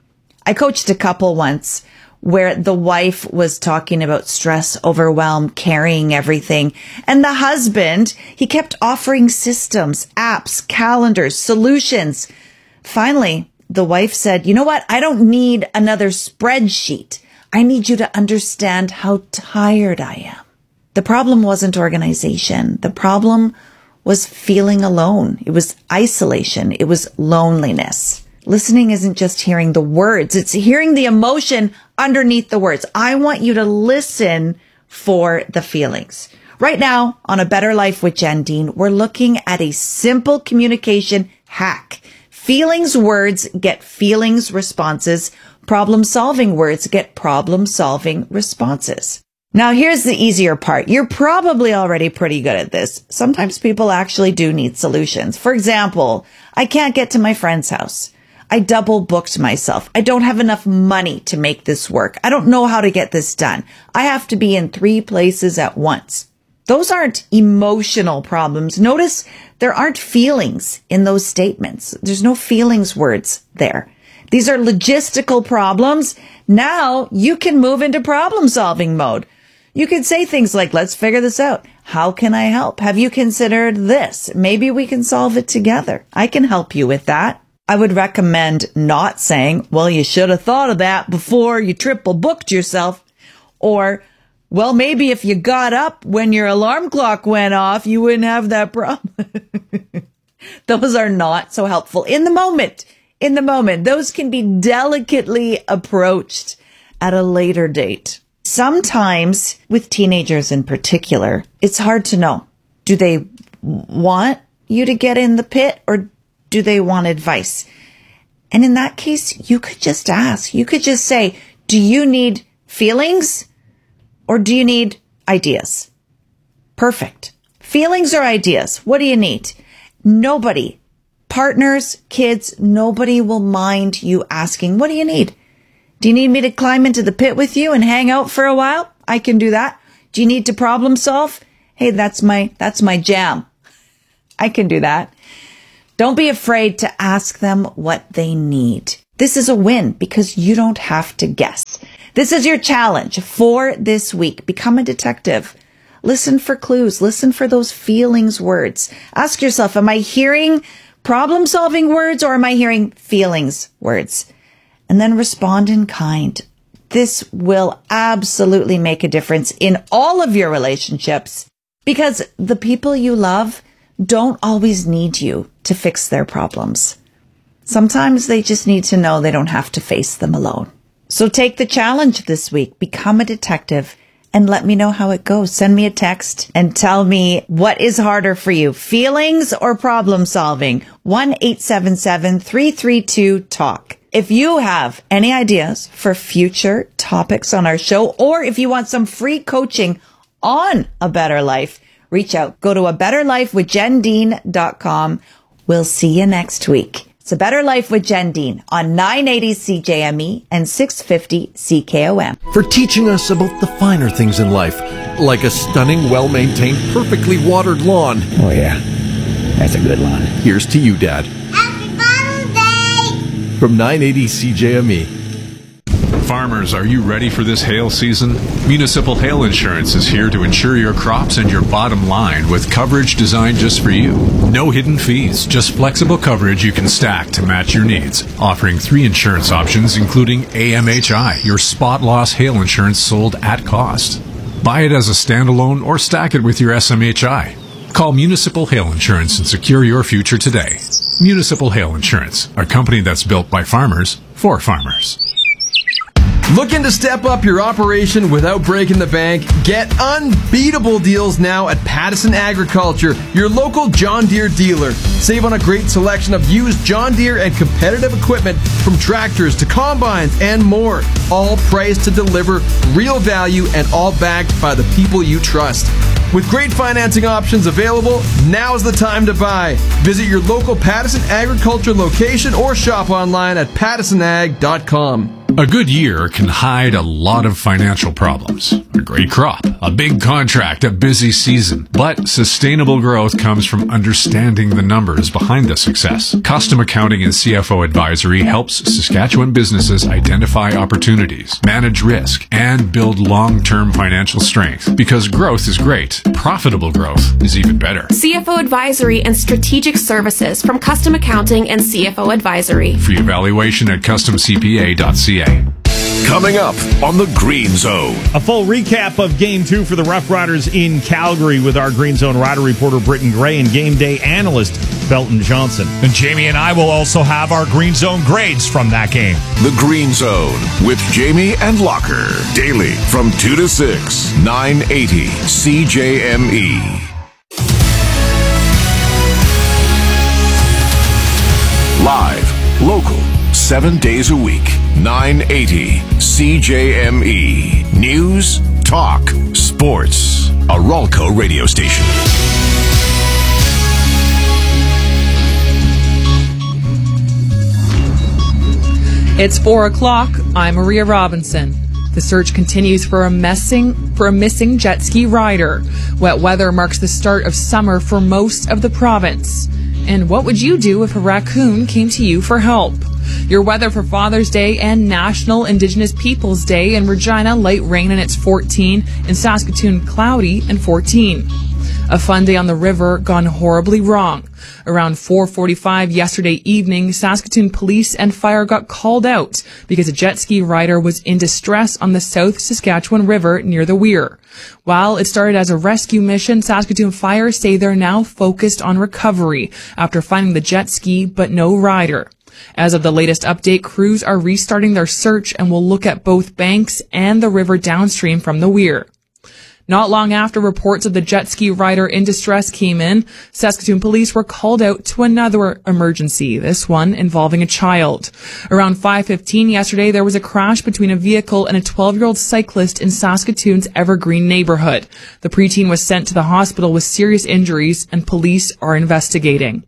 Speaker 5: I coached a couple once where the wife was talking about stress, overwhelm, carrying everything. And the husband, he kept offering systems, apps, calendars, solutions. Finally, the wife said, you know what? I don't need another spreadsheet. I need you to understand how tired I am. The problem wasn't organization. The problem was feeling alone. It was isolation. It was loneliness. Listening isn't just hearing the words. It's hearing the emotion underneath the words. I want you to listen for the feelings. Right now, on A Better Life with Jen Dean, we're looking at a simple communication hack. Feelings words get feelings responses. Problem-solving words get problem-solving responses. Now, here's the easier part. You're probably already pretty good at this. Sometimes people actually do need solutions. For example, I can't get to my friend's house. I double booked myself. I don't have enough money to make this work. I don't know how to get this done. I have to be in 3 places at once. Those aren't emotional problems. Notice there aren't feelings in those statements. There's no feelings words there. These are logistical problems. Now you can move into problem solving mode. You can say things like, let's figure this out. How can I help? Have you considered this? Maybe we can solve it together. I can help you with that. I would recommend not saying, well, you should have thought of that before you triple booked yourself. Or, well, maybe if you got up when your alarm clock went off, you wouldn't have that problem. Those are not so helpful in the moment. In the moment, those can be delicately approached at a later date. Sometimes, with teenagers in particular, it's hard to know. Do they want you to get in the pit or do they want advice? And in that case, you could just ask. You could just say, do you need feelings or do you need ideas? Perfect. Feelings or ideas? What do you need? Nobody, partners, kids, nobody will mind you asking, what do you need? Do you need me to climb into the pit with you and hang out for a while? I can do that. Do you need to problem solve? Hey, that's my jam. I can do that. Don't be afraid to ask them what they need. This is a win because you don't have to guess. This is your challenge for this week. Become a detective. Listen for clues. Listen for those feelings words. Ask yourself, am I hearing problem-solving words or am I hearing feelings words? And then respond in kind. This will absolutely make a difference in all of your relationships because the people you love don't always need you to fix their problems. Sometimes they just need to know they don't have to face them alone. So take the challenge this week. Become a detective and let me know how it goes. Send me a text and tell me what is harder for you, feelings or problem solving. 1-877-332-TALK. If you have any ideas for future topics on our show, or if you want some free coaching on a better life, reach out. Go to abetterlifewithjendean.com. We'll see you next week. It's A Better Life with Jen Dean on 980 CJME and 650 CKOM.
Speaker 9: For teaching us about the finer things in life, like a stunning, well-maintained, perfectly watered lawn.
Speaker 2: Oh, yeah. That's a good lawn.
Speaker 9: Here's to you, Dad.
Speaker 20: Happy Father's Day!
Speaker 9: From 980 CJME.
Speaker 1: Farmers, are you ready for this hail season? Municipal Hail Insurance is here to insure your crops and your bottom line with coverage designed just for you. No hidden fees, just flexible coverage you can stack to match your needs. Offering 3 insurance options, including AMHI, your spot loss hail insurance sold at cost. Buy it as a standalone or stack it with your SMHI. Call Municipal Hail Insurance and secure your future today. Municipal Hail Insurance, a company that's built by farmers for farmers.
Speaker 3: Looking to step up your operation without breaking the bank? Get unbeatable deals now at Pattison Agriculture, your local John Deere dealer. Save on a great selection of used John Deere and competitive equipment from tractors to combines and more. All priced to deliver real value and all backed by the people you trust. With great financing options available, now's the time to buy. Visit your local Pattison Agriculture location or shop online at pattisonag.com.
Speaker 1: A good year can hide a lot of financial problems. A great crop, a big contract, a busy season. But sustainable growth comes from understanding the numbers behind the success. Custom Accounting and CFO Advisory helps Saskatchewan businesses identify opportunities, manage risk, and build long-term financial strength. Because growth is great, profitable growth is even better.
Speaker 6: CFO Advisory and Strategic Services from Custom Accounting and CFO Advisory.
Speaker 1: Free evaluation at customcpa.ca.
Speaker 7: Coming up on the Green Zone.
Speaker 13: A full recap of Game 2 for the Rough Riders in Calgary with our Green Zone rider reporter Britton Gray and game day analyst Belton Johnson.
Speaker 10: And Jamie and I will also have our Green Zone grades from that game.
Speaker 7: The Green Zone with Jamie and Locker. Daily from 2 to 6, 980 CJME. Live, local, 7 days a week. 980 CJME. News, talk, sports. A Ralco radio station.
Speaker 8: It's 4 o'clock. I'm Maria Robinson. The search continues for a missing jet ski rider. Wet weather marks the start of summer for most of the province. And what would you do if a raccoon came to you for help? Your weather for Father's Day and National Indigenous Peoples Day. In Regina, light rain and it's 14. In Saskatoon, cloudy and 14. A fun day on the river gone horribly wrong. Around 4:45 yesterday evening, Saskatoon police and fire got called out because a jet ski rider was in distress on the South Saskatchewan River near the Weir. While it started as a rescue mission, Saskatoon Fire say they're now focused on recovery after finding the jet ski but no rider. As of the latest update, crews are restarting their search and will look at both banks and the river downstream from the Weir. Not long after reports of the jet ski rider in distress came in, Saskatoon police were called out to another emergency, this one involving a child. Around 5:15 yesterday, there was a crash between a vehicle and a 12-year-old cyclist in Saskatoon's Evergreen neighborhood. The preteen was sent to the hospital with serious injuries, and police are investigating.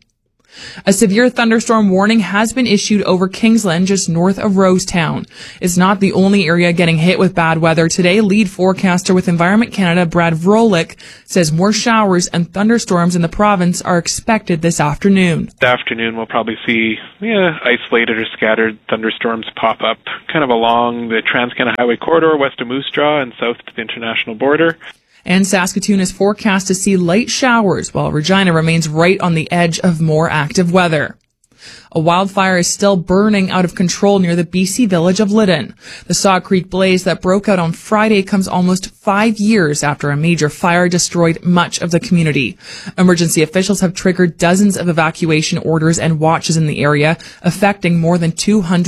Speaker 8: A severe thunderstorm warning has been issued over Kingsland, just north of Rosetown. It's not the only area getting hit with bad weather today. Lead forecaster with Environment Canada, Brad Vrolik, says more showers and thunderstorms in the province are expected this afternoon.
Speaker 11: This afternoon we'll probably see isolated or scattered thunderstorms pop up kind of along the Trans-Canada Highway corridor west of Moose Jaw and south to the international border.
Speaker 8: And Saskatoon is forecast to see light showers, while Regina remains right on the edge of more active weather. A wildfire is still burning out of control near the BC village of Lytton. The Saw Creek blaze that broke out on Friday comes almost 5 years after a major fire destroyed much of the community. Emergency officials have triggered dozens of evacuation orders and watches in the area, affecting more than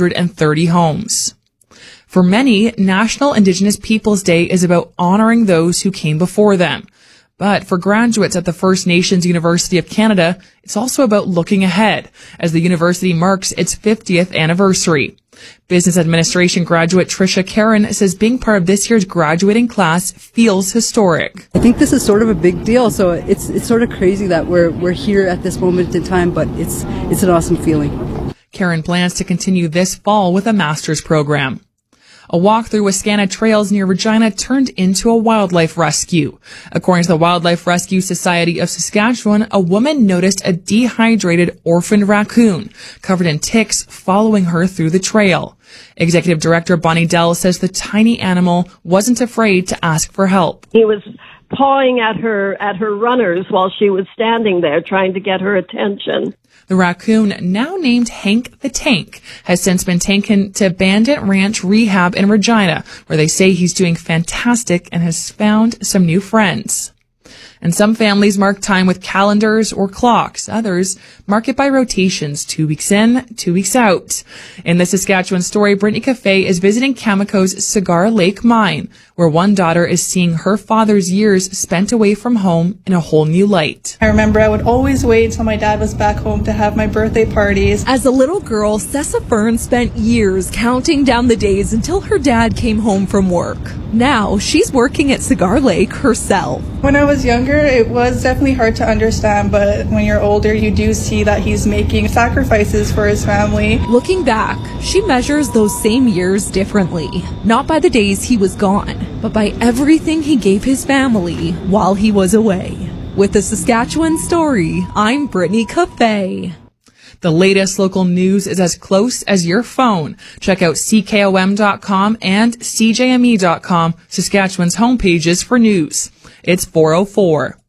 Speaker 8: 230 homes. For many, National Indigenous Peoples Day is about honoring those who came before them. But for graduates at the First Nations University of Canada, it's also about looking ahead as the university marks its 50th anniversary. Business administration graduate Tricia Karen says being part of this year's graduating class feels historic.
Speaker 12: I think this is sort of a big deal, so it's sort of crazy that we're here at this moment in time, but it's an awesome feeling.
Speaker 8: Karen plans to continue this fall with a master's program. A walk through Wascana Trails near Regina turned into a wildlife rescue. According to the Wildlife Rescue Society of Saskatchewan, a woman noticed a dehydrated orphaned raccoon covered in ticks following her through the trail. Executive Director Bonnie Dell says the tiny animal wasn't afraid to ask for help.
Speaker 14: He was pawing at her runners while she was standing there trying to get her attention.
Speaker 8: The raccoon, now named Hank the Tank, has since been taken to Bandit Ranch Rehab in Regina, where they say he's doing fantastic and has found some new friends. And some families mark time with calendars or clocks. Others mark it by rotations, 2 weeks in, 2 weeks out. In the Saskatchewan story, Brittany Cafe is visiting Cameco's Cigar Lake mine, where one daughter is seeing her father's years spent away from home in a whole new light.
Speaker 15: I remember I would always wait until my dad was back home to have my birthday parties.
Speaker 16: As a little girl, Sessa Fern spent years counting down the days until her dad came home from work. Now, she's working at Cigar Lake herself.
Speaker 15: When I was younger, it was definitely hard to understand, but when you're older, you do see that he's making sacrifices for his family.
Speaker 16: Looking back, she measures those same years differently. Not by the days he was gone, but by everything he gave his family while he was away. With the Saskatchewan Story, I'm Brittany Cafe.
Speaker 8: The latest local news is as close as your phone. Check out CKOM.com and CJME.com, Saskatchewan's homepages for news. It's 4:04.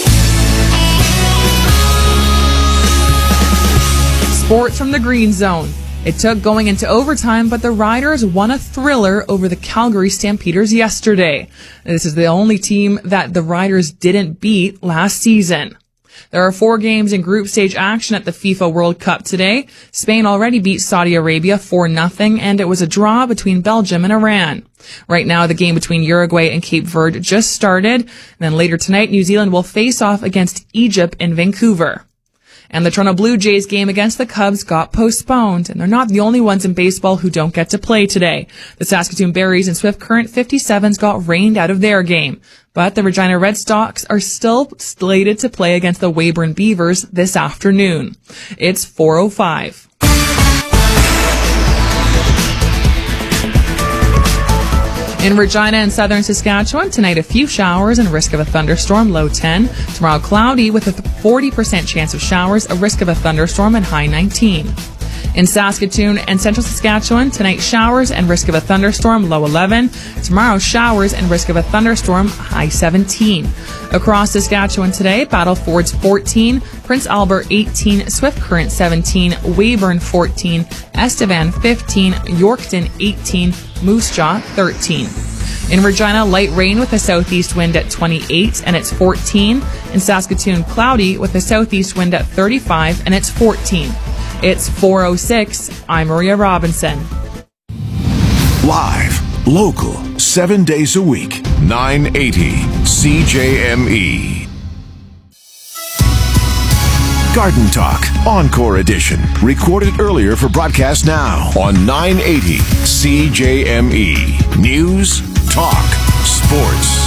Speaker 8: Sports from the Green Zone. It took going into overtime, but the Riders won a thriller over the Calgary Stampeders yesterday. This is the only team that the Riders didn't beat last season. There are 4 games in group stage action at the FIFA World Cup today. Spain already beat Saudi Arabia 4-0, and it was a draw between Belgium and Iran. Right now, the game between Uruguay and Cape Verde just started. And then later tonight, New Zealand will face off against Egypt in Vancouver. And the Toronto Blue Jays game against the Cubs got postponed, and they're not the only ones in baseball who don't get to play today. The Saskatoon Berries and Swift Current 57s got rained out of their game, but the Regina Red Sox are still slated to play against the Weyburn Beavers this afternoon. It's 4:05. In Regina and southern Saskatchewan, tonight a few showers and risk of a thunderstorm, low 10. Tomorrow cloudy with a 40% chance of showers, a risk of a thunderstorm, and high 19. In Saskatoon and central Saskatchewan, tonight showers and risk of a thunderstorm, low 11. Tomorrow showers and risk of a thunderstorm, high 17. Across Saskatchewan today, Battlefords 14, Prince Albert 18, Swift Current 17, Weyburn 14, Estevan 15, Yorkton 18, Moose Jaw 13. In Regina, light rain with a southeast wind at 28 and it's 14. In Saskatoon, cloudy with a southeast wind at 35 and it's 14. It's 4:06. I'm Maria Robinson.
Speaker 7: Live, local, 7 days a week, 980 CJME. Garden Talk, Encore Edition. Recorded earlier for broadcast now on 980 CJME. News, talk, sports.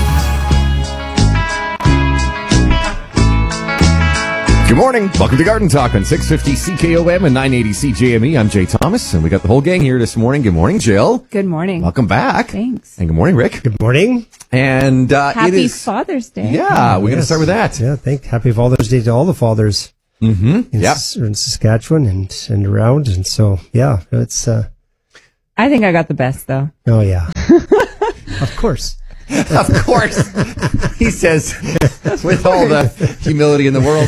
Speaker 17: Good morning. Welcome to Garden Talk on 650 CKOM and 980 CJME. I'm Jay Thomas, and we got the whole gang here this morning. Good morning, Jill.
Speaker 19: Good morning.
Speaker 17: Welcome back.
Speaker 19: Thanks.
Speaker 17: And good morning, Rick.
Speaker 21: Good morning.
Speaker 17: And
Speaker 19: Happy Father's Day.
Speaker 17: Yeah, we're going to start with that.
Speaker 21: Yeah, happy Father's Day to all the fathers.
Speaker 17: Mm-hmm.
Speaker 21: In Saskatchewan and around. And so, yeah, it's...
Speaker 19: I think I got the best, though.
Speaker 21: Oh, yeah. Of course.
Speaker 17: Of course. He says, with all the humility in the world.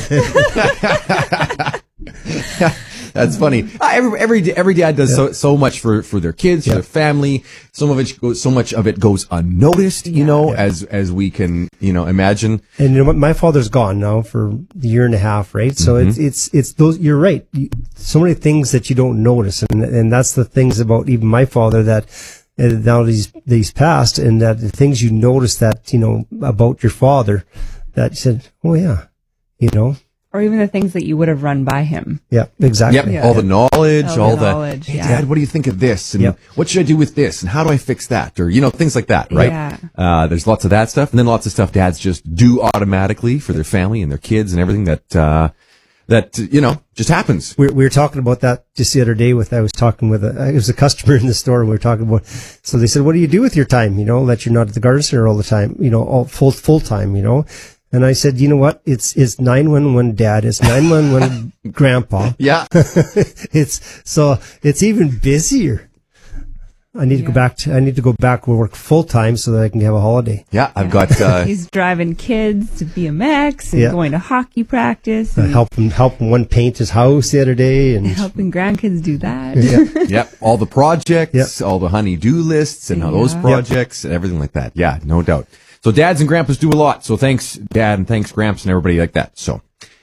Speaker 17: That's funny. Every dad does so much for their kids, for their family. So much of it goes unnoticed, as we can, imagine.
Speaker 21: And you know what? My father's gone now for a year and a half, right? So it's those, you're right. So many things that you don't notice. And that's the things about even my father that, now these passed, and that the things you notice that, about your father that you said, oh yeah,
Speaker 19: Or even the things that you would have run by him.
Speaker 21: Yeah, exactly.
Speaker 17: Yep. Yeah. All the knowledge, hey,
Speaker 19: yeah.
Speaker 17: Dad, what do you think of this? And what should I do with this? And how do I fix that? Or, things like that, right?
Speaker 19: Yeah.
Speaker 17: There's lots of that stuff. And then lots of stuff dads just do automatically for their family and their kids and everything that just happens.
Speaker 21: We were talking about that just the other day I was talking with it was a customer in the store, and we were talking about, so they said, what do you do with your time? That you're not at the garden center all the time, all full time, And I said, you know what? It's 911 dad. It's 911 grandpa.
Speaker 17: Yeah.
Speaker 21: It's even busier. I need to go back and work full time so that I can have a holiday.
Speaker 17: Yeah, I've got.
Speaker 19: He's driving kids to BMX and going to hockey practice. And
Speaker 21: helping one paint his house the other day, and
Speaker 19: helping grandkids do that.
Speaker 17: Yep, all the projects, all the honey-do lists, and all those projects, and everything like that. Yeah, no doubt. So dads and grandpas do a lot. So thanks, Dad, and thanks, Gramps, and everybody like that. So,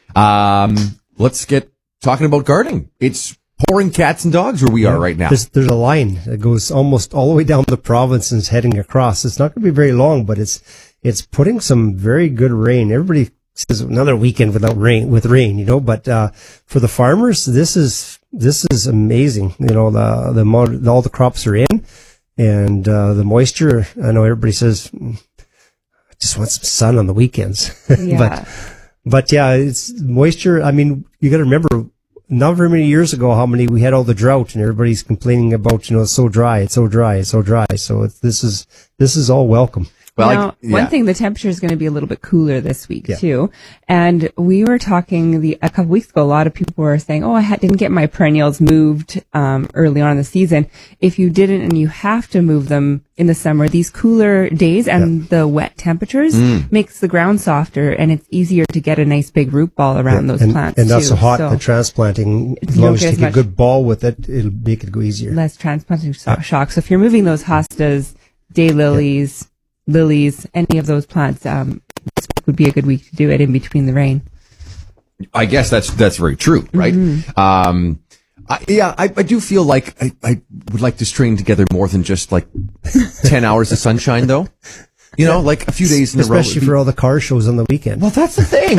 Speaker 17: let's get talking about gardening. It's pouring cats and dogs where we are right now.
Speaker 21: There's a line that goes almost all the way down the province and is heading across. It's not going to be very long, but it's putting some very good rain. Everybody says another weekend with rain, but for the farmers, this is amazing. All the crops are in, and the moisture. I know everybody says I just want some sun on the weekends.
Speaker 19: Yeah.
Speaker 21: but yeah, it's moisture. I mean, you got to remember, not very many years ago, we had all the drought, and everybody's complaining about, it's so dry, it's so dry, it's so dry. So this is all welcome.
Speaker 19: Well, one thing, the temperature is going to be a little bit cooler this week too. And we were talking a couple weeks ago, a lot of people were saying, oh, I didn't get my perennials moved early on in the season. If you didn't and you have to move them in the summer, these cooler days and the wet temperatures makes the ground softer, and it's easier to get a nice big root ball around those plants
Speaker 21: and not so hot. The transplanting, as long as you take a good ball with it, it'll make it go easier.
Speaker 19: Less transplanting shock. So if you're moving those hostas, daylilies, lilies, any of those plants, this would be a good week to do it in between the rain.
Speaker 17: I guess that's very true, right? Mm-hmm. I do feel like I would like to string together more than just like 10 hours of sunshine, though. Like a few days in a row.
Speaker 21: Especially for all the car shows on the weekend.
Speaker 17: Well, that's the thing.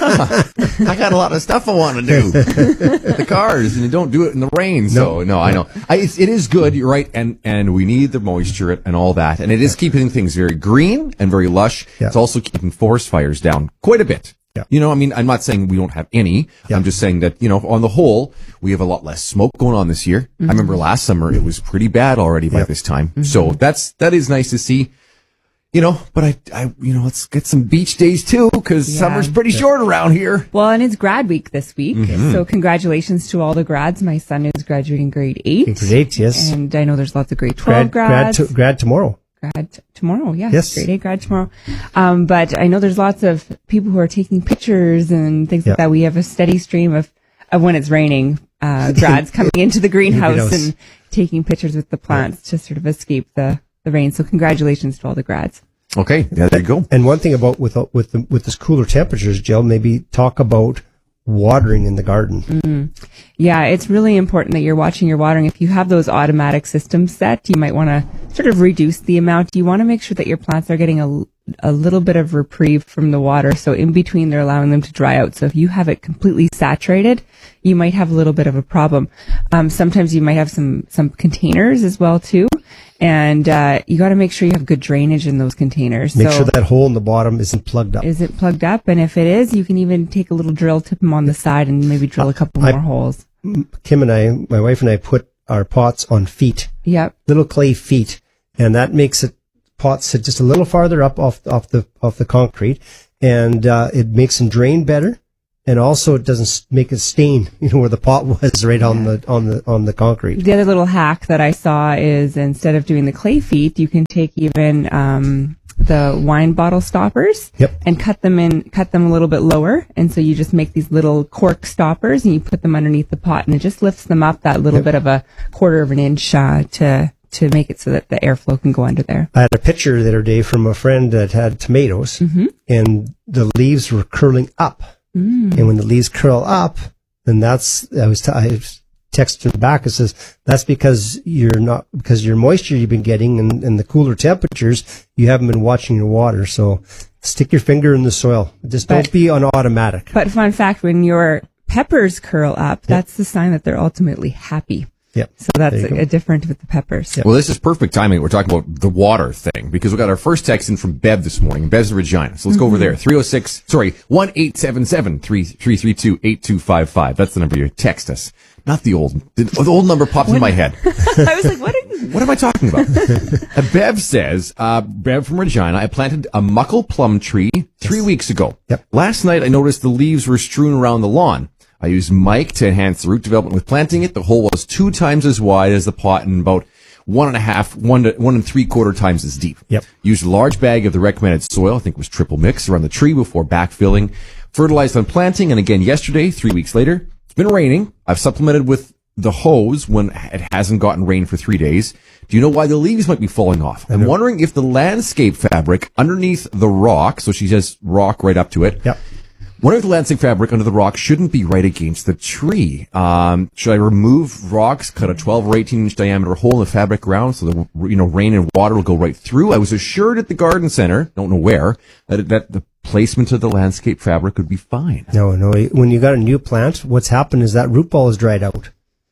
Speaker 17: I got a lot of stuff I want to do with the cars, and you don't do it in the rain. So, no, I know. It is good, you're right, and we need the moisture and all that. And it is keeping things very green and very lush. Yeah. It's also keeping forest fires down quite a bit. Yeah. I'm not saying we don't have any. Yeah. I'm just saying that, on the whole, we have a lot less smoke going on this year. Mm-hmm. I remember last summer it was pretty bad already by this time. Mm-hmm. So that is nice to see. But I let's get some beach days too, because summer's pretty short around here.
Speaker 19: Well, and it's grad week this week. Mm-hmm. So congratulations to all the grads. My son is graduating grade 8.
Speaker 21: Grade 8, yes.
Speaker 19: And I know there's lots of grade 12 grads.
Speaker 21: Grad tomorrow.
Speaker 19: Grad tomorrow, yes. Grade 8 grad tomorrow. But I know there's lots of people who are taking pictures and things like that. We have a steady stream of when it's raining, grads coming into the greenhouse and taking pictures with the plants to sort of escape the rain. So congratulations to all the grads.
Speaker 17: Okay, yeah, there you go.
Speaker 21: And one thing about with this cooler temperatures, Jill, maybe talk about watering in the garden.
Speaker 19: Mm-hmm. Yeah, it's really important that you're watching your watering. If you have those automatic systems set, you might want to sort of reduce the amount. You want to make sure that your plants are getting a little bit of reprieve from the water. So in between, they're allowing them to dry out. So if you have it completely saturated, you might have a little bit of a problem. Sometimes you might have some containers as well too. And you got to make sure you have good drainage in those containers.
Speaker 21: Make sure that hole in the bottom isn't plugged up.
Speaker 19: Is it plugged up? And if it is, you can even take a little drill, tip them on the side, and maybe drill a couple more holes.
Speaker 21: Kim and I, my wife and I, put our pots on feet.
Speaker 19: Yep.
Speaker 21: Little clay feet, and that makes it pots sit just a little farther up off the concrete, and it makes them drain better. And also, it doesn't make a stain, where the pot was right on the concrete.
Speaker 19: The other little hack that I saw is instead of doing the clay feet, you can take even the wine bottle stoppers and cut them a little bit lower. And so you just make these little cork stoppers and you put them underneath the pot, and it just lifts them up that little bit of a quarter of an inch to make it so that the airflow can go under there.
Speaker 21: I had a picture the other day from a friend that had tomatoes, and the leaves were curling up. And when the leaves curl up, then I texted him back. It says that's because your moisture you've been getting and the cooler temperatures, you haven't been watching your water. So stick your finger in the soil. Just don't be on automatic.
Speaker 19: But fun fact, when your peppers curl up, that's the sign that they're ultimately happy.
Speaker 21: Yep.
Speaker 19: So that's a different with the peppers.
Speaker 17: Well, this is perfect timing. We're talking about the water thing because we got our first text in from Bev this morning. Bev's in Regina. So let's go over there. 1-877-332-8255. That's the number you text us. Not the old number popped in my head.
Speaker 19: I was like,
Speaker 17: what am I talking about? Bev says, Bev from Regina, I planted a muckle plum tree 3 weeks ago.
Speaker 21: Yep.
Speaker 17: Last night I noticed the leaves were strewn around the lawn. I used Mike to enhance the root development with planting it. The hole was 2 times as wide as the pot and about 1 3/4 times as deep.
Speaker 21: Yep.
Speaker 17: Used a large bag of the recommended soil, I think it was triple mix, around the tree before backfilling. Fertilized on planting, and again yesterday, 3 weeks later. It's been raining. I've supplemented with the hose when it hasn't gotten rain for 3 days. Do you know why the leaves might be falling off? I'm wondering if the landscape fabric underneath the rock, so she says rock right up to it.
Speaker 21: Yep.
Speaker 17: Wonder if the landscape fabric under the rock shouldn't be right against the tree. Should I remove rocks, cut a 12 or 18 inch diameter hole in the fabric ground so that rain and water will go right through? I was assured at the garden center, don't know where, that the placement of the landscape fabric would be fine.
Speaker 21: No. When you got a new plant, what's happened is that root ball is dried out.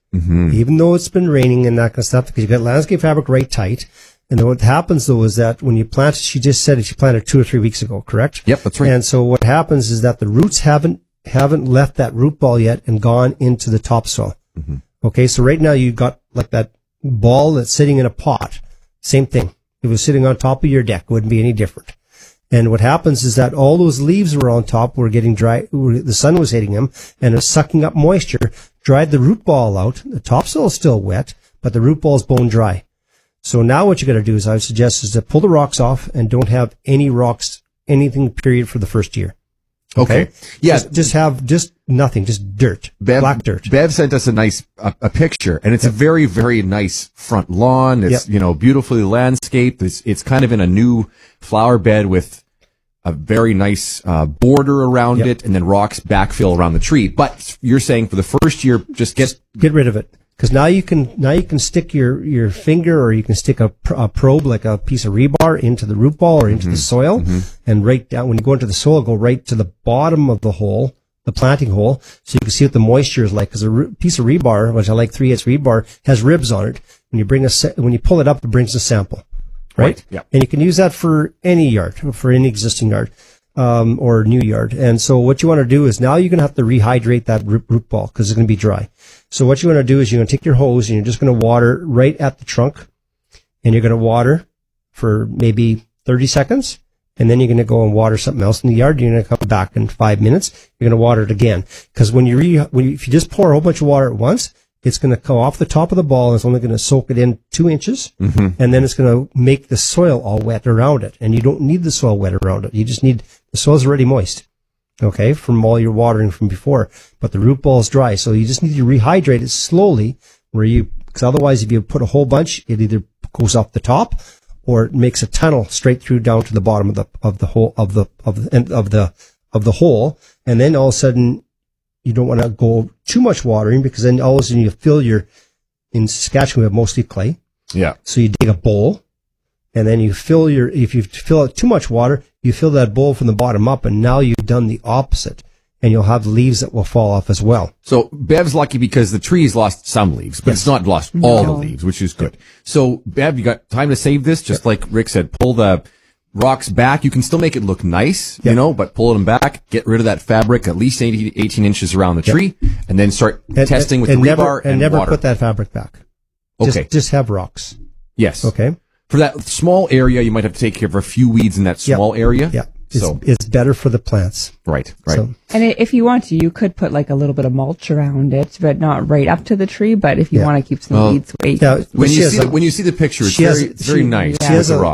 Speaker 21: Even though it's been raining and that kind of stuff, because you got landscape fabric right tight. And what happens though is that when you plant, she just said she planted 2 or 3 weeks ago, correct?
Speaker 17: Yep, that's right.
Speaker 21: And so what happens is that the roots haven't left that root ball yet and gone into the topsoil. Okay, so right now you got like that ball that's sitting in a pot. Same thing. If it was sitting on top of your deck, it wouldn't be any different. And what happens is that all those leaves were on top, were getting dry, the sun was hitting them, and it was sucking up moisture, dried the root ball out. The topsoil is still wet, but the root ball is bone dry. So now what you got to do is I would suggest is to pull the rocks off and don't have any rocks, anything period for the first year.
Speaker 17: Okay. Yeah.
Speaker 21: Just nothing, just dirt, black dirt.
Speaker 17: Bev sent us a nice a picture, and it's a very, very nice front lawn. It's, beautifully landscaped. It's kind of in a new flower bed with a very nice border around it, and then rocks backfill around the tree. But you're saying for the first year, just get
Speaker 21: rid of it. Because now you can stick your finger, or you can stick a probe, like a piece of rebar, into the root ball or into the soil, and right down, when you go into the soil, go right to the bottom of the hole, the planting hole, so you can see what the moisture is like. Because a piece of rebar, which I like 3/8 rebar, has ribs on it. When you pull it up, it brings a sample, right?
Speaker 17: Yeah.
Speaker 21: And you can use that for any yard, for any existing yard. Or new yard. And so what you want to do is now you're going to have to rehydrate that root ball because it's going to be dry. So what you want to do is you're going to take your hose and you're just going to water right at the trunk, and you're going to water for maybe 30 seconds. And then you're going to go and water something else in the yard. You're going to come back in 5 minutes. You're going to water it again. Because if you just pour a whole bunch of water at once, it's going to come off the top of the ball, and it's only going to soak it in 2 inches, and then it's going to make the soil all wet around it. And you don't need the soil wet around it. You just need, the soil's already moist, okay, from all your watering from before. But the root ball is dry, so you just need to rehydrate it slowly, because otherwise if you put a whole bunch, it either goes off the top, or it makes a tunnel straight through down to the bottom of the hole, and then all of a sudden, you don't want to go too much watering, because then all of a sudden in Saskatchewan we have mostly clay.
Speaker 17: Yeah.
Speaker 21: So you dig a bowl, and then if you fill out too much water, you fill that bowl from the bottom up, and now you've done the opposite. And you'll have leaves that will fall off as well.
Speaker 17: So Bev's lucky because the tree's lost some leaves, but it's not lost all the leaves, which is good. So Bev, you got time to save this? Just like Rick said, pull the rocks back. You can still make it look nice, but pull them back, get rid of that fabric at least 18 inches around the tree, and then start testing with the rebar and
Speaker 21: never
Speaker 17: water.
Speaker 21: Put that fabric back.
Speaker 17: Okay.
Speaker 21: Just have rocks.
Speaker 17: Yes.
Speaker 21: Okay.
Speaker 17: For that small area, you might have to take care of a few weeds in that small area.
Speaker 21: Yeah. It's better for the plants.
Speaker 17: Right.
Speaker 21: So,
Speaker 19: and if you want to, you could put like a little bit of mulch around it, but not right up to the tree. But if you want to keep some weeds away.
Speaker 17: When you see the picture, it's very nice.